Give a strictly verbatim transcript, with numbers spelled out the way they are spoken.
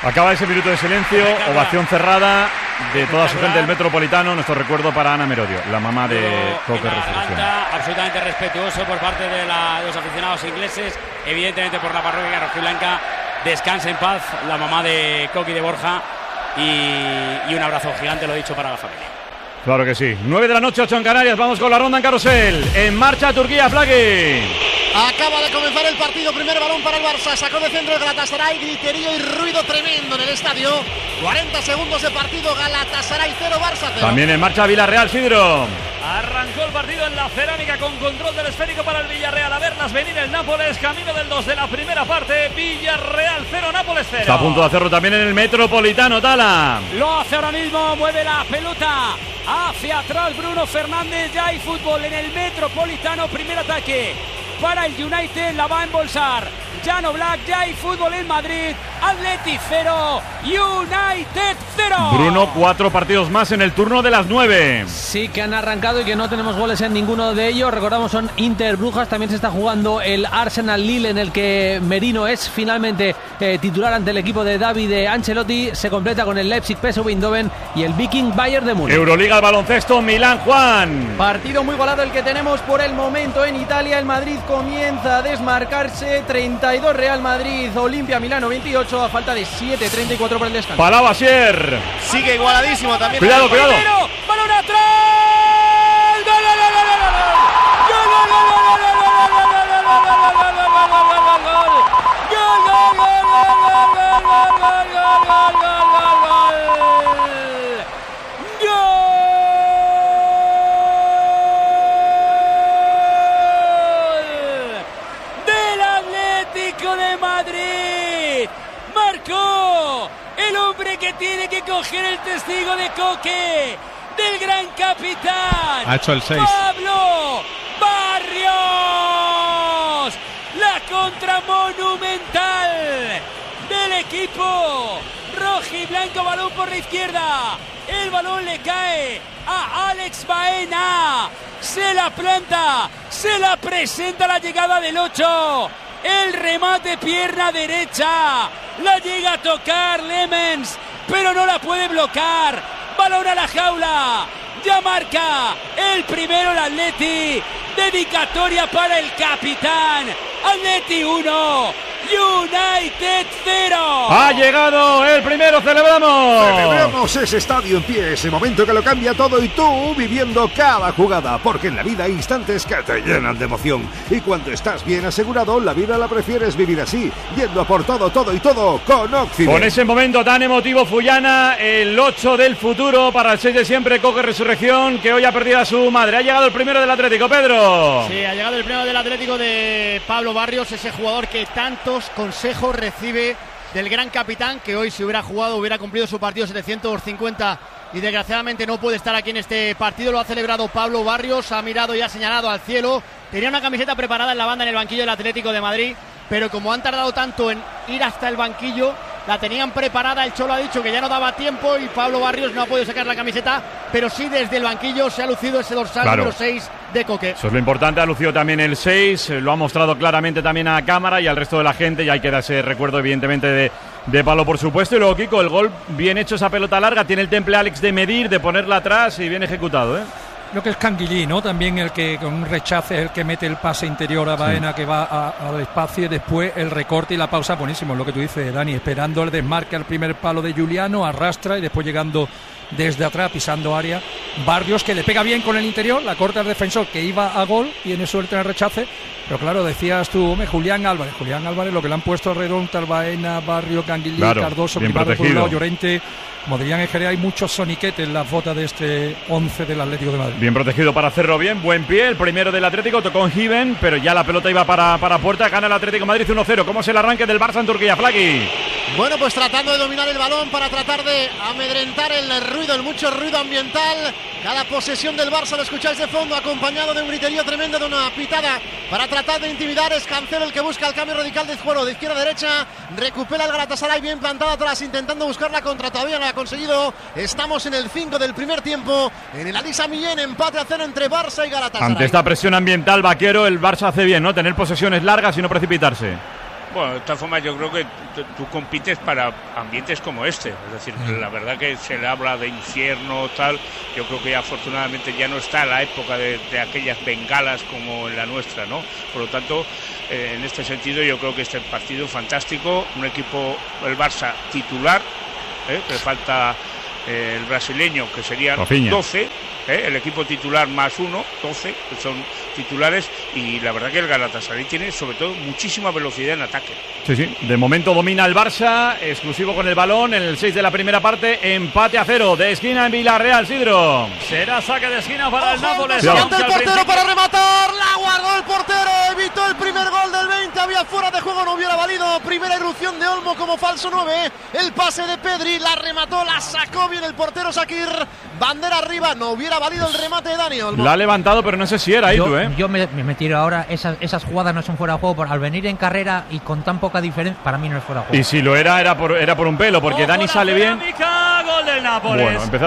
Acaba ese minuto de silencio, ovación cerrada de toda su gente del Metropolitano. Nuestro recuerdo para Ana Merodio, la mamá de Coque Resurrección. Absolutamente respetuoso por parte de, la, de los aficionados ingleses, evidentemente por la parroquia rojiblanca. Descanse en paz la mamá de Coque y de Borja, y, y un abrazo gigante, lo he dicho, para la familia. Claro que sí. nueve de la noche, ocho en Canarias. Vamos con la ronda en carrusel. En marcha Turquía, Flaqui. Acaba de comenzar el partido. Primer balón para el Barça. Sacó de centro el Galatasaray. Griterío y ruido tremendo en el estadio. cuarenta segundos de partido. Galatasaray cero, Barça cero. También en marcha Villarreal, Sidro. Arrancó el partido en la cerámica con control del esférico para el Villarreal. A verlas venir el Nápoles. Camino del dos de la primera parte. Villarreal cero, Nápoles cero. Está a punto de hacerlo también en el Metropolitano, Tala. Lo hace ahora mismo. Mueve la pelota hacia atrás Bruno Fernández. Ya hay fútbol en el Metropolitano. Primer ataque para el United, la va a embolsar Jan Oblak. Ya hay fútbol en Madrid. Atleti cero, United cero. Bruno, cuatro partidos más en el turno de las nueve. Sí que han arrancado y que no tenemos goles en ninguno de ellos. Recordamos, son Inter Brujas. También se está jugando el Arsenal Lille, en el que Merino es finalmente eh, titular ante el equipo de Davide Ancelotti. Se completa con el Leipzig P S V Eindhoven y el Viking Bayern de Múnich. Euroliga, el baloncesto, Milán, Juan. Partido muy golado el que tenemos por el momento en Italia. El Madrid comienza a desmarcarse. treinta y dos Real Madrid, Olimpia Milano veintiocho, a falta de siete, treinta y cuatro por el descanso. Palau Asier. Sigue igualadísimo también. Cuidado, cuidado. Primero, balón atrás. ¡Gol, gol, gol, gol, gol, gol! Que tiene que coger el testigo de Coque, del gran capitán. Ha hecho el seis. Pablo Barrios. La contra monumental del equipo rojiblanco. Balón por la izquierda. El balón le cae a Alex Baena. Se la planta. Se la presenta la llegada del ocho. El remate pierna derecha. La llega a tocar Lemens, pero no la puede bloquear. Balón a la jaula. Ya marca el primero el Atleti. Dedicatoria para el capitán. Atleti uno, United cero. Ha llegado el primero, celebramos. Celebramos ese estadio en pie, ese momento que lo cambia todo y tú viviendo cada jugada, porque en la vida hay instantes que te llenan de emoción. Y cuando estás bien asegurado, la vida la prefieres vivir así, yendo a por todo, todo y todo con Occident. Con ese momento tan emotivo, Fullana, el ocho del futuro para el seis de siempre, Coque Resurrección, que hoy ha perdido a su madre. Ha llegado el primero del Atlético, Pedro. Sí, ha llegado el primero del Atlético de Pablo Barrios, ese jugador que tantos consejos recibe del gran capitán, que hoy, si hubiera jugado, hubiera cumplido su partido setecientos cincuenta y desgraciadamente no puede estar aquí en este partido. Lo ha celebrado Pablo Barrios, ha mirado y ha señalado al cielo. Tenía una camiseta preparada en la banda en el banquillo del Atlético de Madrid, pero como han tardado tanto en ir hasta el banquillo, la tenían preparada. El Cholo ha dicho que ya no daba tiempo y Pablo Barrios no ha podido sacar la camiseta, pero sí desde el banquillo se ha lucido ese dorsal, claro, número seis de Coque. Eso es lo importante, ha lucido también el seis, lo ha mostrado claramente también a cámara y al resto de la gente, y ahí queda ese recuerdo evidentemente de, de Pablo, por supuesto. Y luego Kiko, el gol bien hecho, esa pelota larga, tiene el temple Alex de medir, de ponerla atrás y bien ejecutado, ¿eh? Lo que es Canguillí, ¿no? También el que con un rechace es el que mete el pase interior a Baena, sí, que va al espacio, y después el recorte y la pausa, buenísimo, lo que tú dices, Dani, esperando el desmarque al primer palo de Juliano, arrastra y después llegando desde atrás, pisando área. Barrios, que le pega bien con el interior, la corta al defensor, que iba a gol, y en eso él tiene el rechace. Pero claro, decías tú, hombre, Julián Álvarez, Julián Álvarez, lo que le han puesto alrededor, Talbaena, Barrio, Canguillí, claro, Cardoso, Privado por un lado, Llorente. Como dirían en Jerez, hay muchos soniquetes en las botas de este once del Atlético de Madrid. Bien protegido para hacerlo bien, buen pie, el primero del Atlético, tocó en Given, pero ya la pelota iba para, para puerta, gana el Atlético de Madrid uno cero. ¿Cómo es el arranque del Barça en Turquía, Flaqui? Bueno, pues tratando de dominar el balón para tratar de amedrentar el ruido, el mucho ruido ambiental. Cada posesión del Barça, lo escucháis de fondo, acompañado de un griterío tremendo, de una pitada para tratar de intimidar. Es Cancelo el que busca el cambio radical de juego de izquierda a derecha. Recupera el Galatasaray bien plantado atrás, intentando buscar la contra, todavía no lo ha conseguido. Estamos en el cinco del primer tiempo, en el Alisa Millén, empate a cero entre Barça y Galatasaray. Ante esta presión ambiental, Vaquero, el Barça hace bien, ¿no? Tener posesiones largas y no precipitarse. Bueno, de todas formas yo creo que tú compites para ambientes como este, es decir, mm. la verdad que se le habla de infierno, tal, yo creo que afortunadamente ya no está la época de, de aquellas bengalas como en la nuestra, ¿no? Por lo tanto, eh, en este sentido yo creo que este partido fantástico, un equipo, el Barça titular, ¿eh? que falta eh, el brasileño, que serían Rafinha. doce, ¿eh? el equipo titular más uno, doce, que son titulares, y la verdad que el Galatasaray tiene sobre todo muchísima velocidad en ataque. Sí, sí, de momento domina el Barça, exclusivo con el balón en el seis de la primera parte, empate a cero, de esquina en Villarreal, Sidro. Será saque de esquina para el Nápoles. El portero para rematar, la guardó el portero, evitó el primer gol del veinte, había fuera de juego, no hubiera valido, primera irrupción de Olmo como falso nueve, el pase de Pedri, la remató, la sacó bien el portero Shakir, bandera arriba, no hubiera valido el remate de Dani Olmo. La ha levantado, pero no sé si era ahí, tú, ¿eh? Yo me, me tiro ahora, esas, esas jugadas no son fuera de juego, por, al venir en carrera y con tan poca diferencia, para mí no es fuera de juego. Y si lo era, era por, era por un pelo, porque Ojo, Dani sale bien. Gol del Nápoles. Bueno, empezó